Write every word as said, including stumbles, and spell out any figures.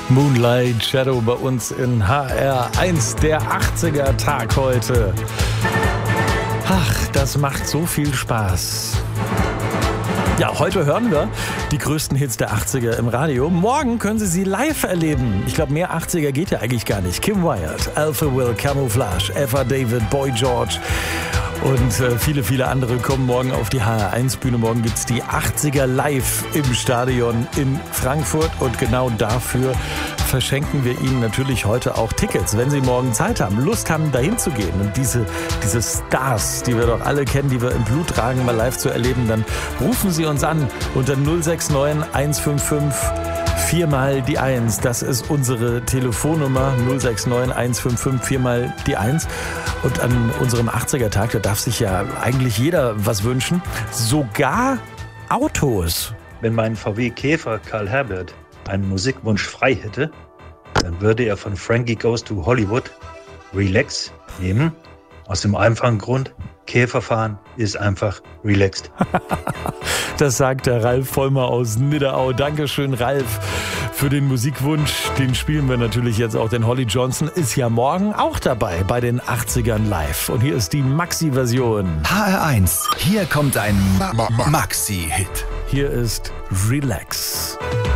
Moonlight Shadow bei uns in H R eins, der achtziger-Tag heute. Ach, das macht so viel Spaß. Ja, heute hören wir die größten Hits der achtziger im Radio. Morgen können Sie sie live erleben. Ich glaube, mehr achtziger geht ja eigentlich gar nicht. Kim Wyatt, Alpha Will, Camouflage, Eva David, Boy George und äh, viele, viele andere kommen morgen auf die H R eins Bühne. Morgen gibt es die achtziger live im Stadion in Frankfurt und genau dafür verschenken wir Ihnen natürlich heute auch Tickets, wenn Sie morgen Zeit haben, Lust haben, dahin zu gehen und diese, diese Stars, die wir doch alle kennen, die wir im Blut tragen, mal live zu erleben, dann rufen Sie uns an unter null sechs neun eins fünf fünf viermal die eins. Das ist unsere Telefonnummer null sechs neun eins fünf fünf viermal die eins. Und an unserem achtziger-Tag, da darf sich ja eigentlich jeder was wünschen, sogar Autos. Wenn mein V W Käfer Karl Herbert einen Musikwunsch frei hätte, dann würde er von Frankie Goes to Hollywood Relax nehmen. Aus dem einfachen Grund, Käferfahren ist einfach relaxed. Das sagt der Ralf Vollmer aus Nidderau. Dankeschön, Ralf, für den Musikwunsch. Den spielen wir natürlich jetzt auch, denn Holly Johnson ist ja morgen auch dabei bei den achtzigern live. Und hier ist die Maxi-Version. H R eins, hier kommt ein Ma- Ma- Maxi-Hit. Hier ist Relax.